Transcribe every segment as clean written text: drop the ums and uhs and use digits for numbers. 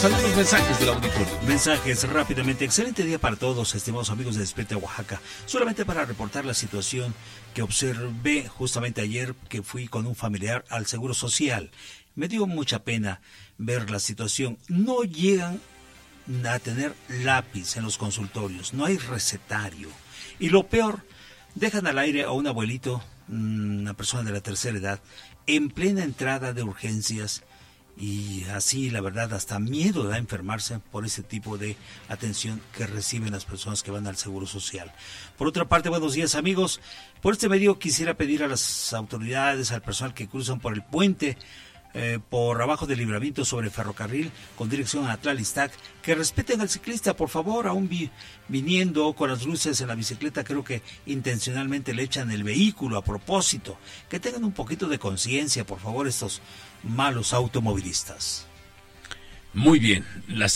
Saludos, mensajes del auditorio. Mensajes rápidamente. Excelente día para todos, estimados amigos de Despierta Oaxaca. Solamente para reportar la situación que observé justamente ayer, que fui con un familiar al Seguro Social. Me dio mucha pena ver la situación. No llegan a tener lápiz en los consultorios, no hay recetario. Y lo peor, dejan al aire a un abuelito, una persona de la tercera edad, en plena entrada de urgencias. Y así, la verdad, hasta miedo da enfermarse por ese tipo de atención que reciben las personas que van al Seguro Social. Por otra parte, buenos días, amigos. Por este medio quisiera pedir a las autoridades, al personal que cruzan por el puente, por abajo del libramiento sobre ferrocarril con dirección a Atlalistac, que respeten al ciclista, por favor. Aún viniendo con las luces en la bicicleta, creo que intencionalmente le echan el vehículo a propósito. Que tengan un poquito de conciencia, por favor, estos malos automovilistas. Muy bien, las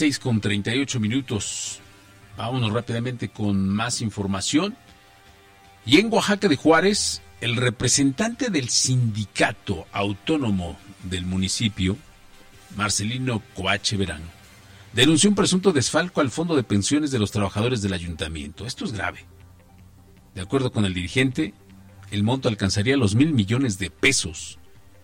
6:38. Vámonos rápidamente con más información. Y en Oaxaca de Juárez, el representante del sindicato autónomo del municipio, Marcelino Coache Verano, denunció un presunto desfalco al fondo de pensiones de los trabajadores del ayuntamiento. Esto es grave. De acuerdo con el dirigente, el monto alcanzaría los 1,000 millones de pesos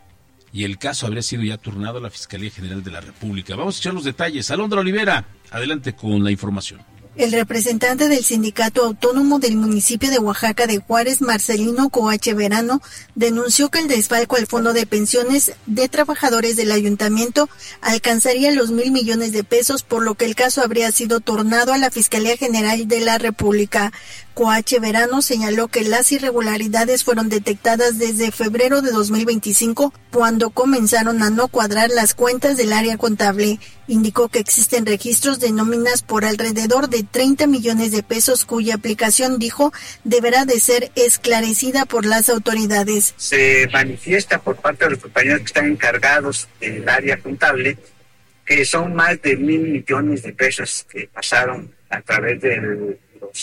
y el caso habría sido ya turnado a la Fiscalía General de la República. Vamos a echar los detalles. Alondra Olivera, adelante con la información. El representante del Sindicato Autónomo del municipio de Oaxaca de Juárez, Marcelino Coache Verano, denunció que el desfalco al fondo de pensiones de trabajadores del ayuntamiento alcanzaría los 1,000 millones de pesos, por lo que el caso habría sido tornado a la Fiscalía General de la República. Coache Verano señaló que las irregularidades fueron detectadas desde febrero de 2025, cuando comenzaron a no cuadrar las cuentas del área contable. Indicó que existen registros de nóminas por alrededor de 30 millones de pesos, cuya aplicación, dijo, deberá de ser esclarecida por las autoridades. Se manifiesta por parte de los compañeros que están encargados del área contable que son más de 1,000 millones de pesos que pasaron a través de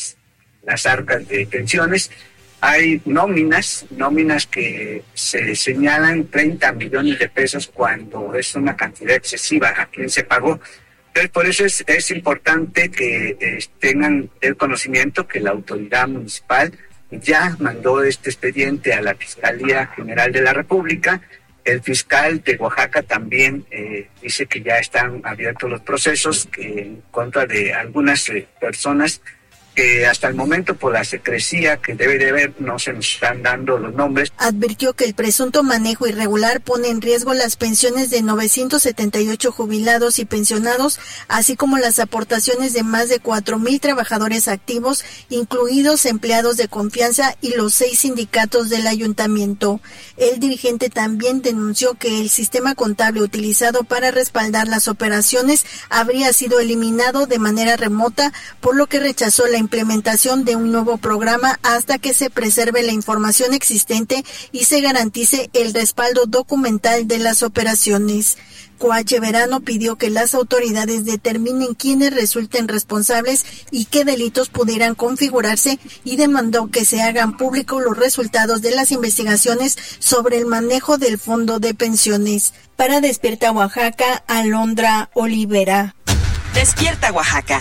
las arcas de pensiones. Hay nóminas que se señalan 30 millones de pesos cuando es una cantidad excesiva a quien se pagó. Entonces, por eso es importante que tengan el conocimiento que la autoridad municipal ya mandó este expediente a la Fiscalía General de la República. El fiscal de Oaxaca también dice que ya están abiertos los procesos en contra de algunas personas que hasta el momento, por la secrecía que debe de haber, no se nos están dando los nombres. Advirtió que el presunto manejo irregular pone en riesgo las pensiones de 978 jubilados y pensionados, así como las aportaciones de más de 4,000 trabajadores activos, incluidos empleados de confianza y los 6 sindicatos del ayuntamiento. El dirigente también denunció que el sistema contable utilizado para respaldar las operaciones habría sido eliminado de manera remota, por lo que rechazó la implementación de un nuevo programa hasta que se preserve la información existente y se garantice el respaldo documental de las operaciones. Coache Verano pidió que las autoridades determinen quiénes resulten responsables y qué delitos pudieran configurarse, y demandó que se hagan públicos los resultados de las investigaciones sobre el manejo del fondo de pensiones. Para Despierta Oaxaca, Alondra Olivera. Despierta Oaxaca.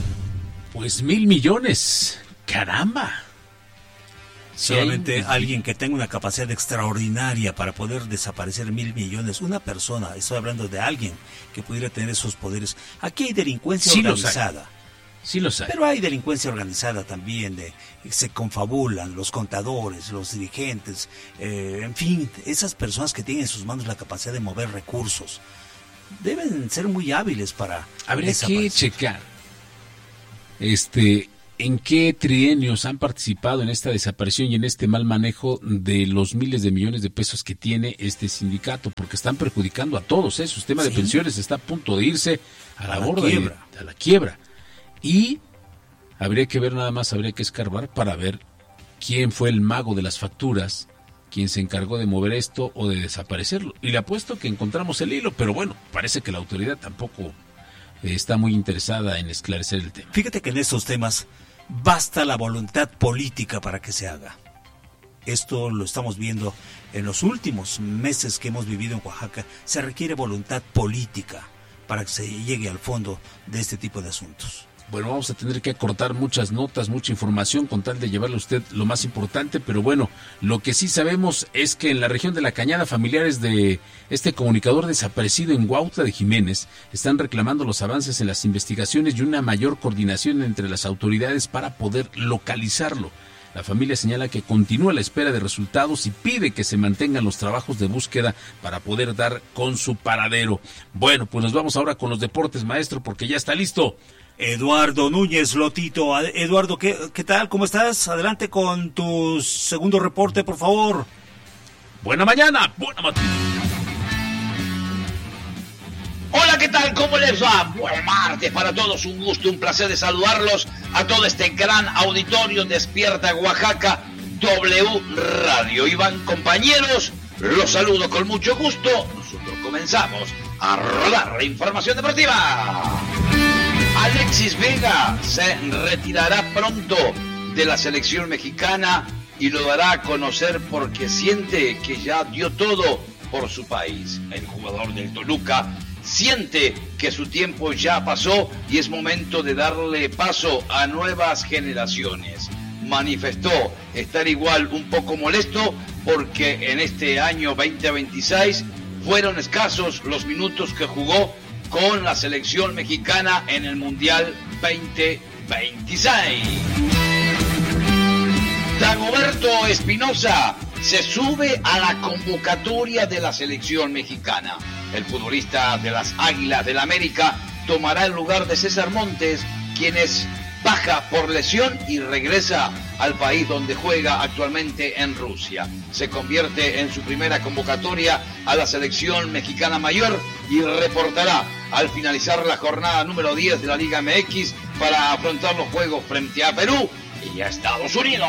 Pues 1,000 millones, caramba. Solamente alguien que tenga una capacidad extraordinaria para poder desaparecer 1,000 millones, una persona, estoy hablando de alguien que pudiera tener esos poderes. Aquí hay delincuencia organizada. Sí los hay. Pero hay delincuencia organizada también, se confabulan los contadores, los dirigentes, en fin, esas personas que tienen en sus manos la capacidad de mover recursos. Deben ser muy hábiles para habría que checar en qué trienios han participado en esta desaparición y en este mal manejo de los miles de millones de pesos que tiene este sindicato, porque están perjudicando a todos. Su sistema de pensiones está a punto de irse a la quiebra. Y habría que ver nada más, habría que escarbar para ver quién fue el mago de las facturas, quién se encargó de mover esto o de desaparecerlo. Y le apuesto que encontramos el hilo, pero bueno, parece que la autoridad tampoco está muy interesada en esclarecer el tema. Fíjate que en estos temas basta la voluntad política para que se haga. Esto lo estamos viendo en los últimos meses que hemos vivido en Oaxaca. Se requiere voluntad política para que se llegue al fondo de este tipo de asuntos. Bueno, vamos a tener que acortar muchas notas, mucha información con tal de llevarle a usted lo más importante, pero bueno, lo que sí sabemos es que en la región de La Cañada, familiares de este comunicador desaparecido en Huautla de Jiménez están reclamando los avances en las investigaciones y una mayor coordinación entre las autoridades para poder localizarlo. La familia señala que continúa a la espera de resultados y pide que se mantengan los trabajos de búsqueda para poder dar con su paradero. Bueno, pues nos vamos ahora con los deportes, maestro, porque ya está listo Eduardo Núñez, Lotito. Eduardo, ¿qué tal? ¿Cómo estás? Adelante con tu segundo reporte, por favor. Buena mañana, buena mañana. Hola, ¿qué tal? ¿Cómo les va? Buen martes para todos, un gusto, un placer de saludarlos a todo este gran auditorio Despierta Oaxaca W Radio. Iván, compañeros, los saludo con mucho gusto. Nosotros comenzamos a rodar la información deportiva. Alexis Vega se retirará pronto de la selección mexicana y lo dará a conocer porque siente que ya dio todo por su país. El jugador del Toluca siente que su tiempo ya pasó y es momento de darle paso a nuevas generaciones. Manifestó estar igual un poco molesto porque en este año 2026 fueron escasos los minutos que jugó con la selección mexicana en el Mundial 2026. Dagoberto Espinosa se sube a la convocatoria de la selección mexicana. El futbolista de las Águilas del América tomará el lugar de César Montes, quien es baja por lesión y regresa al país donde juega actualmente en Rusia. Se convierte en su primera convocatoria a la selección mexicana mayor y reportará al finalizar la jornada número 10 de la Liga MX para afrontar los juegos frente a Perú y a Estados Unidos.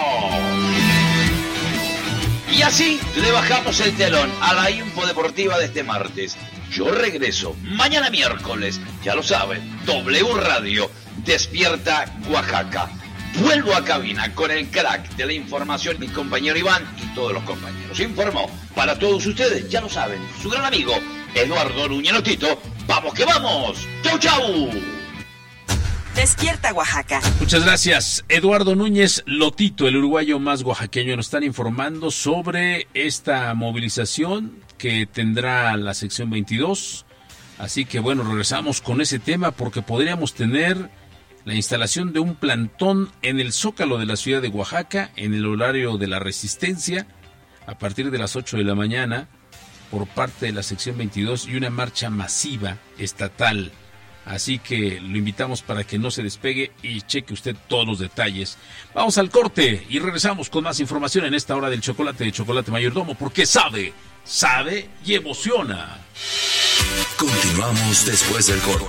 Y así le bajamos el telón a la info deportiva de este martes. Yo regreso mañana miércoles, ya lo saben, W Radio Despierta Oaxaca. Vuelvo a cabina con el crack de la información, mi compañero Iván y todos los compañeros. Informó para todos ustedes, ya lo saben, su gran amigo Eduardo Núñez Lotito. ¡Vamos que vamos! ¡Chau, chau! Despierta Oaxaca. Muchas gracias, Eduardo Núñez Lotito, el uruguayo más oaxaqueño. Nos están informando sobre esta movilización que tendrá la sección 22. Así que bueno, regresamos con ese tema porque podríamos tener la instalación de un plantón en el Zócalo de la ciudad de Oaxaca en el horario de la Resistencia a partir de las 8 de la mañana por parte de la sección 22 y una marcha masiva estatal. Así que lo invitamos para que no se despegue y cheque usted todos los detalles. Vamos al corte y regresamos con más información en esta hora del chocolate de Chocolate Mayordomo, porque sabe y emociona. Continuamos después del corte.